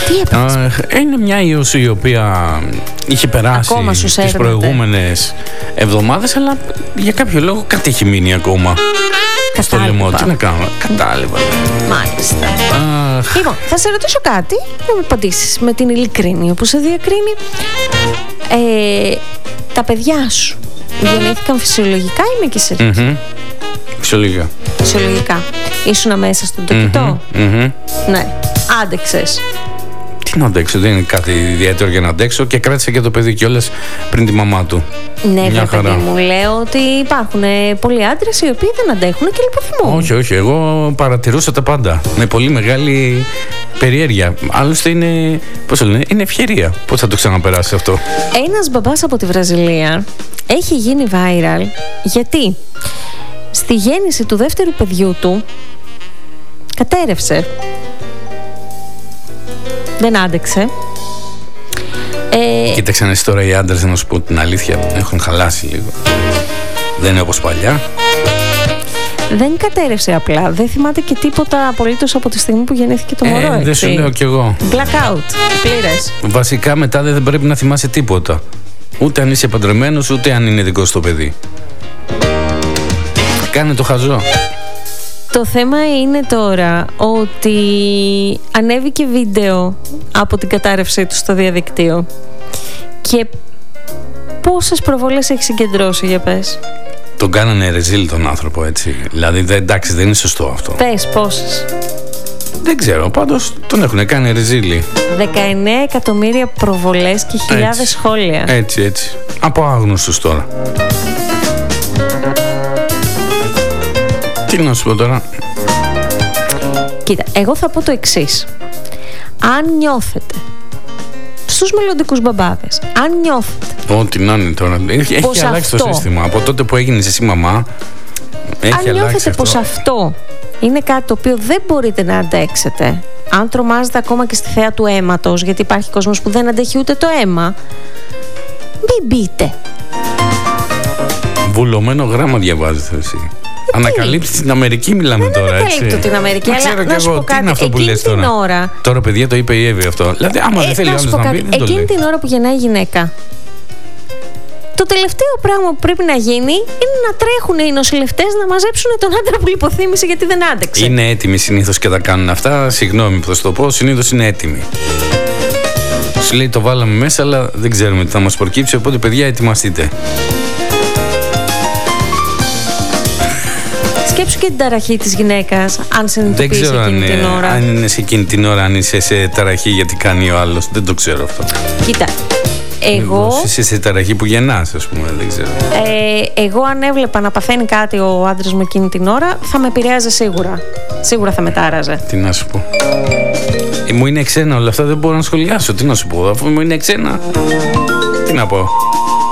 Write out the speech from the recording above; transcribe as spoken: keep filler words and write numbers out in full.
Τι έπαθες? Είναι μια ίωση η οποία είχε περάσει τις προηγούμενες εβδομάδες, αλλά για κάποιο λόγο κάτι έχει μείνει ακόμα. Στο λαιμό, τι να κάνω, κατάλοιπα. Μάλιστα. Αχ. Λοιπόν, θα σε ρωτήσω κάτι, να με απαντήσεις με την ειλικρίνη, όπως σε διακρίνει. Ε, τα παιδιά σου γεννήθηκαν φυσιολογικά ή με κυσερίκι? Mm-hmm. Φυσιολογικά. Φυσιολογικά. Ήσουνα μέσα στον τοκετό? Mm-hmm. Mm-hmm. Ναι. Άντεξες? Τι να αντέξω, δεν είναι κάτι ιδιαίτερο για να αντέξω, και κράτησε και το παιδί κιόλας πριν τη μαμά του. Ναι, βέβαια, παιδί μου, λέω ότι υπάρχουν πολλοί άντρες οι οποίοι δεν αντέχουν και λιποθυμούν. Όχι, όχι, εγώ παρατηρούσα τα πάντα με πολύ μεγάλη περιέργεια. Άλλωστε είναι, πώς το λένε, είναι ευκαιρία. Πώς θα το ξαναπεράσει αυτό? Ένας μπαμπάς από τη Βραζιλία έχει γίνει viral γιατί στη γέννηση του δεύτερου παιδιού του κατέρευσε. Δεν άντεξε. Ε... Κοίταξε να, τώρα οι άντρες, να σου πω την αλήθεια, έχουν χαλάσει λίγο. Δεν είναι όπως παλιά. Δεν κατέρευσε απλά. Δεν θυμάται και τίποτα απολύτως από τη στιγμή που γεννήθηκε το μωρό, ε, δεν σου λέω κι εγώ. Blackout, πλήρες. Βασικά μετά δεν πρέπει να θυμάσαι τίποτα. Ούτε αν είσαι παντρεμένος, ούτε αν είναι δικό σου το παιδί. Κάνε το χαζό. Το θέμα είναι τώρα ότι ανέβηκε βίντεο από την κατάρρευσή του στο διαδικτύο. Και πόσες προβολές έχει συγκεντρώσει, για πες? Τον κάνανε ρεζίλ τον άνθρωπο, έτσι. Δηλαδή, δεν, εντάξει, δεν είναι σωστό αυτό. Πες πόσες? Δεν ξέρω, πάντως τον έχουν κάνει ρεζίλι. δεκαεννέα εκατομμύρια προβολές και χιλιάδες έτσι, σχόλια. Έτσι, έτσι. Από άγνωστους τώρα. Τι να σου πω τώρα? Κοίτα, εγώ θα πω το εξής. Αν νιώθετε, στους μελλοντικούς μπαμπάδες, αν νιώθετε, ό,τι να είναι τώρα, έχει, έχει αλλάξει αυτό, το σύστημα. Από τότε που έγινες εσύ μαμά, έχει αν αλλάξει νιώθετε αυτό. πως αυτό είναι κάτι το οποίο δεν μπορείτε να αντέξετε, αν τρομάζετε ακόμα και στη θέα του αίματος, γιατί υπάρχει κόσμος που δεν αντέχει ούτε το αίμα, μην μπείτε. Βουλωμένο γράμμα διαβάζετε εσύ. Ανακαλύψεις την Αμερική, μιλάμε δεν τώρα, έτσι. Δεν ανακαλύπτω την Αμερική, αλλά να σου πω κάτι. Τι είναι αυτό που λες τώρα? Ώρα... Τώρα, παιδιά, το είπε η Εύη αυτό. Δηλαδή, άμα ε, δεν θέλει άλλος να, να πει, δεν το λέει. Εκείνη την ώρα που γεννάει η γυναίκα, το τελευταίο πράγμα που πρέπει να γίνει είναι να τρέχουν οι νοσηλευτές να μαζέψουν τον άντρα που λιποθύμησε γιατί δεν άντεξε. Είναι έτοιμοι συνήθως και τα κάνουν αυτά. Συγγνώμη που θα σου το πω, συνήθως είναι έτοιμοι. Σου λέει το βάλαμε μέσα, αλλά δεν ξέρουμε τι θα μας προκύψει. Οπότε, παιδιά, ετοιμαστείτε. Σκέψου και την ταραχή της γυναίκας, αν συνειδητοποιήσει εκείνη αν, την ώρα. Αν είναι σε εκείνη την ώρα, αν είσαι σε ταραχή γιατί κάνει ο άλλος. Δεν το ξέρω αυτό. Κοίτα, εγώ... Είσαι σε ταραχή που γεννάς, ας πούμε, δεν ξέρω. Ε, εγώ αν έβλεπα να παθαίνει κάτι ο άντρας μου εκείνη την ώρα, θα με επηρέαζε σίγουρα. Σίγουρα θα με τάραζε. Τι να σου πω. Ε, μου είναι ξένα όλα αυτά, δεν μπορώ να σχολιάσω. Τι να σου πω, αφού μου είναι ξένα. Τι να πω.